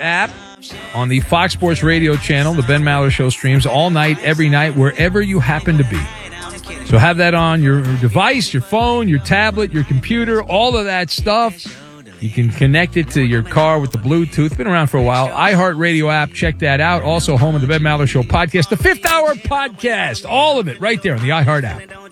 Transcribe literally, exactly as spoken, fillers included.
app on the Fox Sports Radio channel. The Ben Maller Show streams all night, every night, wherever you happen to be. So have that on your device, your phone, your tablet, your computer, all of that stuff. You can connect it to your car with the Bluetooth. Been around for a while. iHeartRadio app, check that out. Also home of the Ben Maller Show podcast, the Fifth Hour Podcast. All of it right there on the iHeart app.